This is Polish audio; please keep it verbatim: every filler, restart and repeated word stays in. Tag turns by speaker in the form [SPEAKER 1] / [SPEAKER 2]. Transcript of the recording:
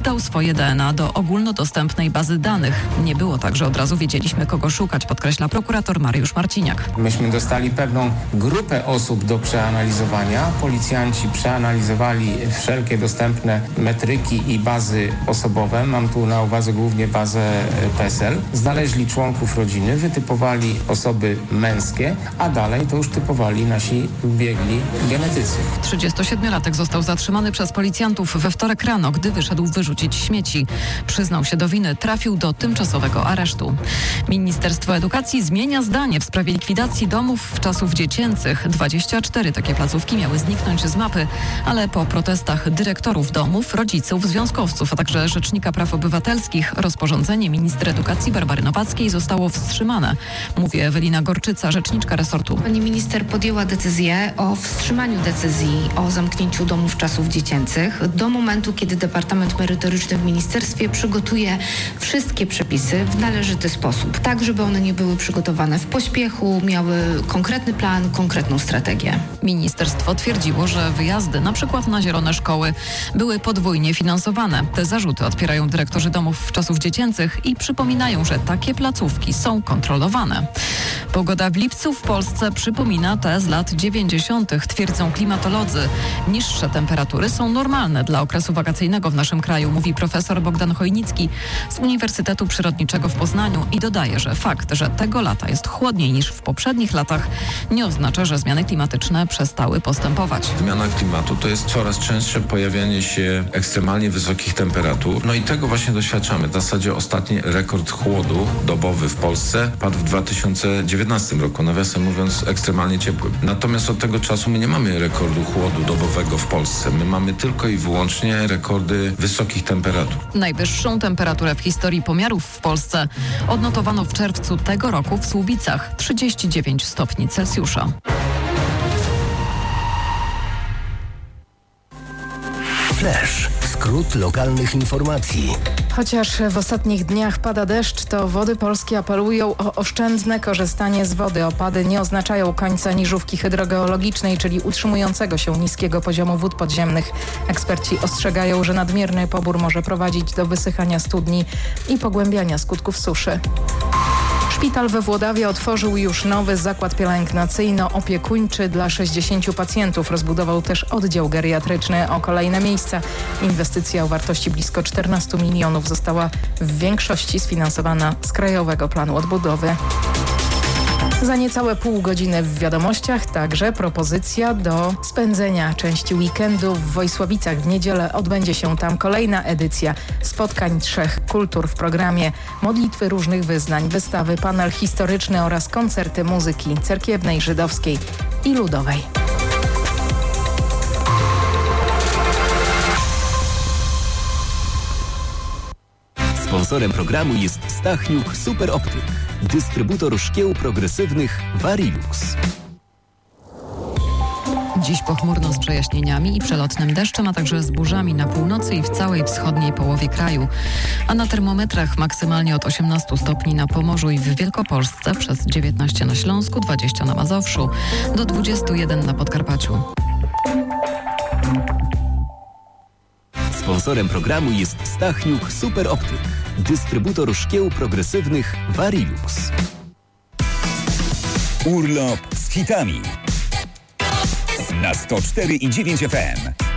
[SPEAKER 1] oddał swoje D N A do ogólnodostępnej bazy danych. Nie było tak, że od razu wiedzieliśmy, kogo szukać, podkreśla prokurator Mariusz Marciniak.
[SPEAKER 2] Myśmy dostali pewną grupę osób do przeanalizowania. Policjanci przeanalizowali wszelkie dostępne metryki i bazy osobowe. Mam tu na uwadze głównie bazę P E S E L. Znaleźli członków rodziny, wytypowali osoby męskie, a dalej to już typowali nasi biegli genetycy.
[SPEAKER 1] trzydziestosiedmiolatek został zatrzymany przez policjantów we wtorek rano, gdy wyszedł wyrzucić śmieci. Przyznał się do winy, trafił do tymczasowego aresztu. Ministerstwo Edukacji zmienia zdanie w sprawie likwidacji domów wczasów dziecięcych. dwadzieścia cztery takie placówki miały zniknąć z mapy, ale po protestach dyrektorów domów, rodziców, związkowców, a także Rzecznika Praw Obywatelskich rozporządzenie minister edukacji Barbary Nowackiej zostało wstrzymane. Mówi Ewelina Gorczyca, rzeczniczka resortu.
[SPEAKER 3] Pani minister podjęła decyzję o wstrzymaniu decyzji o zamknięciu domów czasów dziecięcych do momentu, kiedy Departament Merytoryczny w ministerstwie przygotuje wszystkie przepisy w należyty sposób, tak żeby one nie były przygotowane w pośpiechu, miały konkretny plan, konkretną strategię.
[SPEAKER 1] Ministerstwo twierdziło, że wyjazdy, na przykład na zielone szkoły, były podwójnie finansowane. Te zarzuty odpierają dyrektorzy domów czasów dziecięcych i przypominają, że takie placówki są kontrolowane. Pogoda w lipcu w Polsce przypomina te z lat dziewięćdziesiątych, twierdzą klimatolodzy. Niższe temperatury są normalne dla okresu wakacyjnego w naszym kraju, mówi profesor Bogdan Chojnicki z Uniwersytetu Przyrodniczego w Poznaniu i dodaje, że fakt, że tego lata jest chłodniej niż w poprzednich latach, nie oznacza, że zmiany klimatyczne przestały postępować.
[SPEAKER 4] Zmiana klimatu to jest coraz częstsze pojawianie się ekstremalnie wysokich temperatur. No i tego właśnie doświadczamy. W zasadzie ostatni rekord chłodu dobowy w Polsce padł w dwa tysiące dziewiętnastym roku, nawiasem mówiąc ekstremalnie ciepłym. Natomiast od tego czasu my nie mamy rekordu chłodu dobowego w Polsce. My mamy tylko i wyłącznie rekordy wysokich temperatur.
[SPEAKER 1] Najwyższą temperaturę w historii pomiarów w Polsce odnotowano w czerwcu tego roku w Słubicach, trzydzieści dziewięć stopni Celsjusza.
[SPEAKER 5] Flash. Skrót lokalnych informacji.
[SPEAKER 6] Chociaż w ostatnich dniach pada deszcz, to Wody Polskie apelują o oszczędne korzystanie z wody. Opady nie oznaczają końca niżówki hydrogeologicznej, czyli utrzymującego się niskiego poziomu wód podziemnych. Eksperci ostrzegają, że nadmierny pobór może prowadzić do wysychania studni i pogłębiania skutków suszy. Szpital we Włodawie otworzył już nowy zakład pielęgnacyjno-opiekuńczy dla sześćdziesięciu pacjentów. Rozbudował też oddział geriatryczny o kolejne miejsca. Inwestycja o wartości blisko czternastu milionów została w większości sfinansowana z Krajowego Planu Odbudowy. Za niecałe pół godziny w wiadomościach także propozycja do spędzenia części weekendu w Wojsławicach. W niedzielę odbędzie się tam kolejna edycja spotkań trzech kultur w programie. Modlitwy różnych wyznań, wystawy, panel historyczny oraz koncerty muzyki cerkiewnej, żydowskiej i ludowej.
[SPEAKER 5] Sponsorem programu jest Stachniuk Super Optyk, dystrybutor szkieł progresywnych Varilux.
[SPEAKER 1] Dziś pochmurno z przejaśnieniami i przelotnym deszczem, a także z burzami na północy i w całej wschodniej połowie kraju. A na termometrach maksymalnie od osiemnastu stopni na Pomorzu i w Wielkopolsce, przez dziewiętnaście na Śląsku, dwadzieścia na Mazowszu, do dwudziestu jeden na Podkarpaciu.
[SPEAKER 5] Sponsorem programu jest Stachniuk Super Optyk, dystrybutor szkieł progresywnych Varilux.
[SPEAKER 7] Urlop z hitami na sto cztery i dziewięć F M.